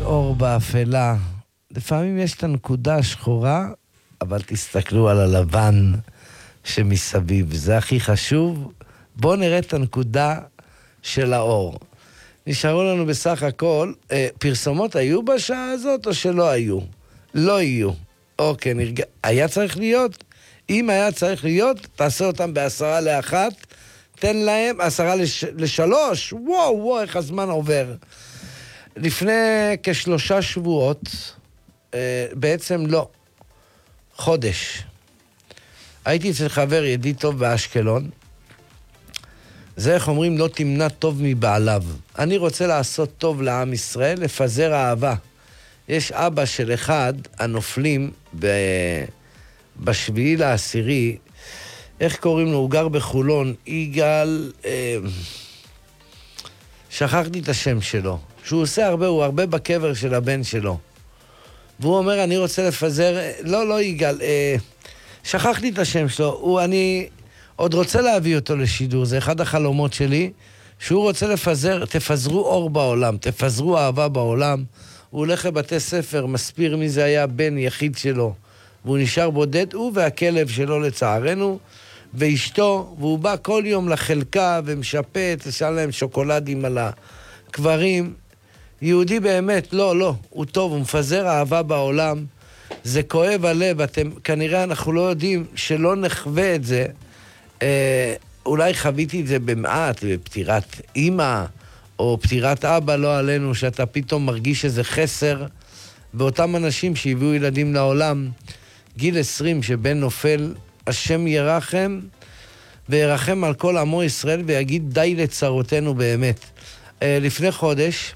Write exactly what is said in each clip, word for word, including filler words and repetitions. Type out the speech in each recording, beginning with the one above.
אור באפלה. לפעמים יש את הנקודה השחורה, אבל תסתכלו על הלבן שמסביב. זה הכי חשוב. בואו נראה את הנקודה של האור. נשארו לנו בסך הכל, אה, פרסומות היו בשעה הזאת או שלא היו? לא יהיו. אוקיי, נרג... היה צריך להיות? אם היה צריך להיות, תעשה אותם בעשרה לאחת, תן להם עשרה לש... לשלוש. וואו, וואו, איך הזמן עובר. לפני כשלושה שבועות, אה, בעצם לא, חודש, הייתי אצל חבר ידיד טוב באשקלון. זה איך אומרים, לא תמנע טוב מבעליו. אני רוצה לעשות טוב לעם ישראל, לפזר אהבה. יש אבא של אחד הנופלים ב... בשביעי לעשירי, איך קוראים לו? הוא גר בחולון, יגאל, אה... שכחתי את השם שלו. שהוא עושה הרבה, הוא הרבה בקבר של הבן שלו. והוא אומר, אני רוצה לפזר, לא, לא יגאל, אה... שכחתי את השם שלו, הוא, אני עוד רוצה להביא אותו לשידור, זה אחד החלומות שלי, שהוא רוצה לפזר, תפזרו אור בעולם, תפזרו אהבה בעולם. הוא הולך לבתי ספר, מספיר מי זה היה בן יחיד שלו, והוא נשאר בודד, הוא והכלב שלו לצערנו, ואשתו, והוא בא כל יום לחלקה ומשפט, לשאל להם שוקולדים על הקברים. יהודי באמת, לא, לא, הוא טוב, הוא מפזר אהבה בעולם. זה כואב הלב, אתם, כנראה אנחנו לא יודעים שלא נחווה את זה. אה, אולי חוויתי את זה במעט, בפטירת אמא, או פטירת אבא, לא עלינו, שאתה פתאום מרגיש איזה חסר, באותם אנשים שהביאו ילדים לעולם, גיל עשרים שבן נופל, השם ירחם, וירחם על כל עמו ישראל, ויגיד די לצרותינו באמת. אה, לפני חודש,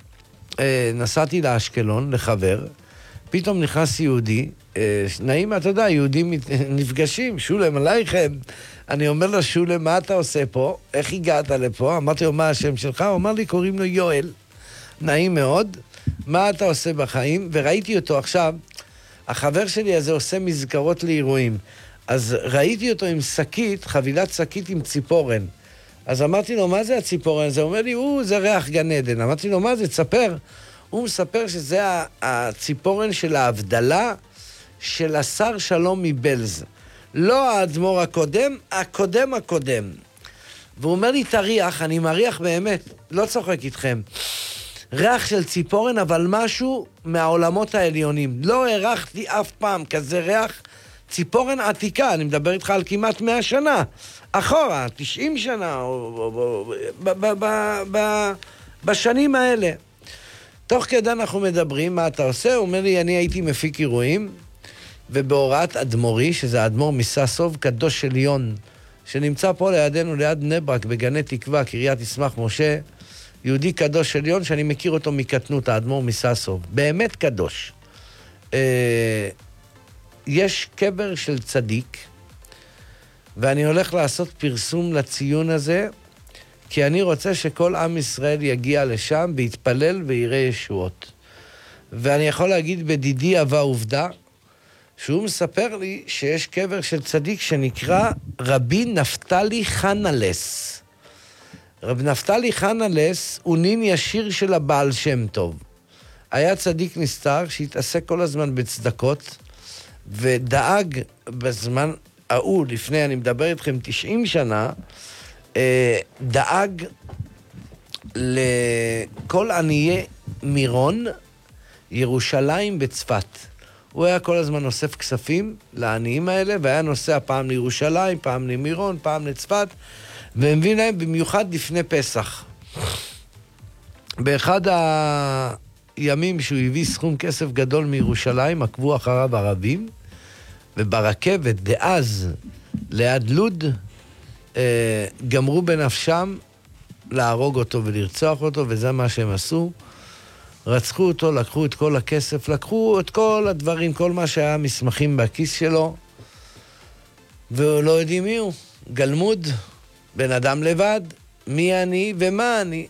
אה, נסעתי לאשקלון, לחבר, פתאום נכנס יהודי, אה, נעים, אתה יודע, יהודים נפגשים, שולם עלייכם. אני אומר לו, שולם, מה אתה עושה פה? איך הגעת לפה? אמרתי לו, מה השם שלך? הוא אמר לי, קוראים לו יואל. נעים מאוד. מה אתה עושה בחיים? וראיתי אותו עכשיו, החבר שלי הזה עושה מזכרות לאירועים. אז ראיתי אותו עם שקית, חבילת שקית עם ציפורן. אז אמרתי לו, מה זה הציפורן? זה אומר לי, הוא, זה ריח גן עדן. אמרתי לו, מה זה? תספר. הוא מספר שזה הציפורן של ההבדלה של השר שלום מבלז. לא האדמו"ר הקודם, הקודם הקודם. והוא אומר לי, תריח, אני מריח באמת, לא צוחק איתכם. ריח של ציפורן, אבל משהו מהעולמות העליונים. לא הרחתי אף פעם כזה ריח. ציפורן עתיקה, אני מדבר איתך על כמעט מאה שנה. אחורה, תשעים שנה, או, או, או, ב, ב, ב, ב, בשנים האלה. תוך כדי אנחנו מדברים, מה אתה עושה? הוא אומר לי, אני הייתי מפיק אירועים, ובהוראת אדמו"רי, שזה האדמו"ר מססוב, קדוש עליון, שנמצא פה לידינו, ליד בני ברק, בגני תקווה, קריית ישמח משה, יהודי קדוש עליון, שאני מכיר אותו מקטנות, האדמו"ר מססוב. באמת קדוש. אה, יש קבר של צדיק, ואני הולך לעשות פרסום לציון הזה, כי אני רוצה שכל עם ישראל יגיע לשם, ויתפלל ויראה ישועות. ואני יכול להגיד בדידי אבה עובדה, שהוא מספר לי שיש קבר של צדיק שנקרא רבי נפתלי חנלס. רבי נפתלי חנלס הוא נין ישיר של הבעל שם טוב. היה צדיק נסתר שהתעסק כל הזמן בצדקות, ודאג בזמן ההוא, לפני, אני מדבר איתכם תשעים שנה, דאג לכל עניי מירון, ירושלים בצפת. הוא היה כל הזמן נוסף כספים לעניים האלה, והיה נוסע פעם לירושלים, פעם למירון, פעם לצפת, והמבין להם במיוחד לפני פסח. באחד הימים שהוא הביא סכום כסף גדול מירושלים, עקבו אחריו ערבים, וברכבת דאז ליד לוד, אה, גמרו בנפשם להרוג אותו ולרצוח אותו, וזה מה שהם עשו. רצחו אותו, לקחו את כל הכסף, לקחו את כל הדברים, כל מה שהיה מסמכים בכיס שלו, ולא יודעים מי הוא. גלמוד, בן אדם לבד, מי אני ומה אני.